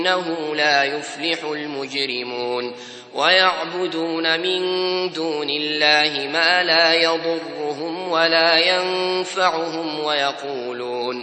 إنه لا يفلح المجرمون ويعبدون من دون الله ما لا يضرهم ولا ينفعهم